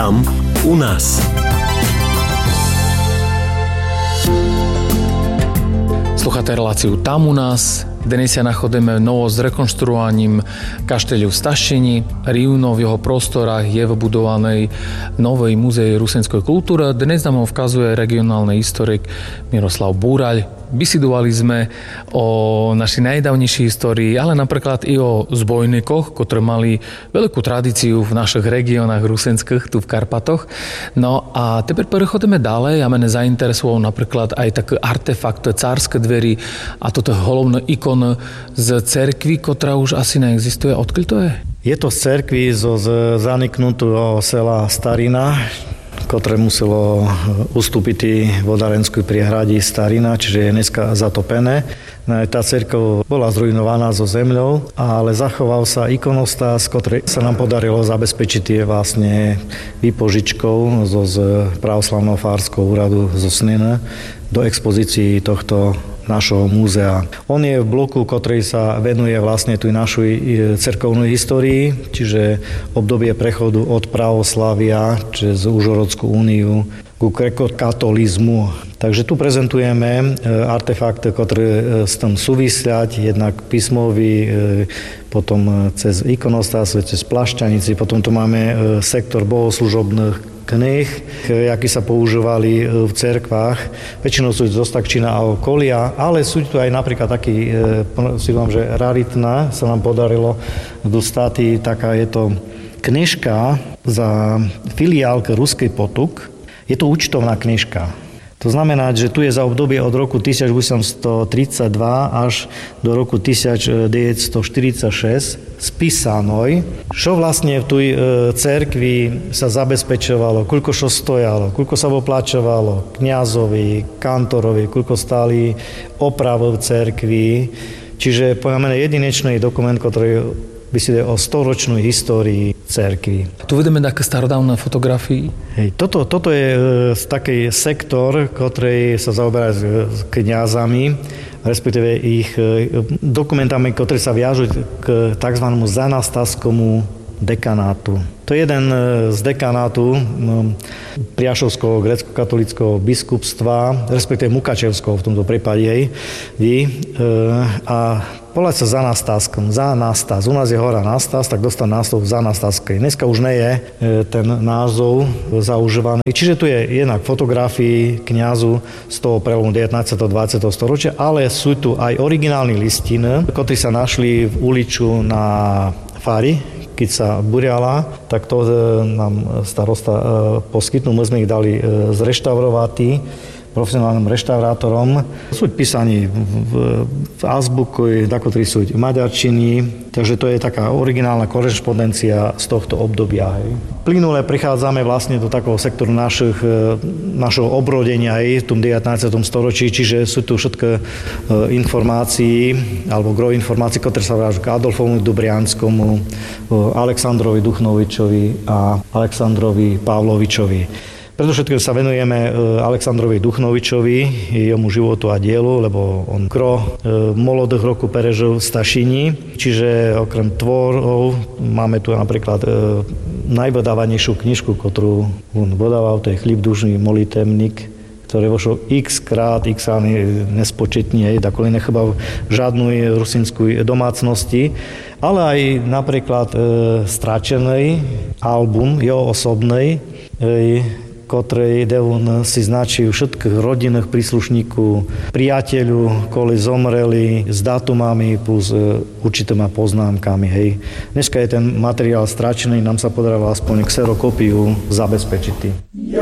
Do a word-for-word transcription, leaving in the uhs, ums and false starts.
Tam u nás. Slucháte reláciu Tam u nás. Dnes sa nachodíme novo s rekonštruovaním kašteľu v Stašini. Rivno v jeho prostorách je vybudovanej novej múzei rusenskej kultúry. Dnes nám ho vkazuje regionálny historik Miroslav Búraľ. Bisidovali sme o našej najdávnejšej histórii, ale napríklad i o zbojníkoch, ktorí mali veľkú tradíciu v našich regiónach rusenských, tu v Karpatoch. No a teper prechodíme ďalej a mene zainteresoval napríklad aj také artefakt cárske dvery a toto hlavné ikon z cerkvy, ktorá už asi neexistuje. Odkiaľ to je? Je to z cerkvy zo zaniknutého sela Starina, ktoré muselo ustúpiť vodárenskú priehradi Starina, čiže je dneska zatopené. Tá cerkev bola zrujnovaná so zemľou, ale zachoval sa ikonostáz, ktorý sa nám podarilo zabezpečiť je vlastne výpožičkou zo z pravoslavného fárskeho úradu zo Snina do expozícií tohto našho múzea. On je v bloku, ktorý sa venuje vlastne tu našej cerkovnej histórii, čiže obdobie prechodu od pravoslavia cez Užhorodsku úniu ku grekokatolizmu. Takže tu prezentujeme artefakty, ktoré s tým súvisiať, jednak písmový, potom cez ikonostáz, cez plašťanici, potom tu máme sektor bohoslužobných knih, aký sa používali v cerkvách. Väčšinou sú z Ostakčina a okolia, ale sú tu aj napríklad taký, si vám, že raritná, sa nám podarilo dostať, taká je to knižka za filiálka Ruskej Potuk. Je to účtovná knižka. To znamená, že tu je za obdobie od roku tisícosemstotridsaťdva až do roku devätnásťstoštyridsaťšesť spísanoj, čo vlastne v tej cerkvi sa zabezpečovalo, koľko čo stojalo, koľko sa oplačovalo kňazovi, kantorovi, koľko stáli opravy v cerkvi. Čiže povieme jedinečný dokument, ktorý by si o storočnú histórii cerkvi. Tu vidíme také starodávne fotografii. Hej, toto, toto je e, taký sektor, ktorý sa zaoberá s, s kňazami, respektíve ich e, dokumentami, ktoré sa viažujú k tzv. Zanastaskému dekanátu. To je jeden z dekanátu no, Priašovského grécko-katolického biskupstva, respektíve Mukačevského v tomto prípade. E, a volá sa Zanastaskom, Zanastas. U nás je hora Nastas, tak dostal názov Zanastaskej. Dneska už nie je ten názov zaužívaný. Čiže tu je jednak fotografii kňazu z toho prelomu devätnásteho a dvadsiateho storočia, ale sú tu aj originálne listiny, ktoré sa našli v uliču na Fári, keď sa buriala, tak to nám starosta poskytnul. My sme ich dali zreštaurovať profesionálnym reštaurátorom. Sú písaní v, v azbuku, takotrí sú v maďarčini, takže to je taká originálna korešpondencia z tohto obdobia. Hej. Plynule prichádzame vlastne do takého sektoru našich, našho obrodenia aj v tom devätnástom storočí, čiže sú tu všetky informácií, alebo gro informácií, ktoré sa vražujú k Adolfovi Dobrianskému, Aleksandrovi Duchnovičovi a Aleksandrovi Pavlovičovi. Predovšetkým sa venujeme Aleksandrovi Duchnovičovi, jemu životu a dielu, lebo on gro molodých roku perežil v Stašini, čiže okrem tvorov máme tu napríklad najvydávanejšiu knižku, ktorú on vydával, to je Chlíb dušný molitevník, ktorý vošol x krát, x nespočetne, tako nechybal žiadnej rusinskej domácnosti, ale aj napríklad e, stráčený album, jeho osobnej, e, ktorej Devon si značil všetkých rodinných príslušníkov, priateľov, ktorí zomreli s dátumami plus určitými poznámkami. Hej. Dneska je ten materiál stráčený, nám sa podarilo aspoň kserokópiu zabezpečiť.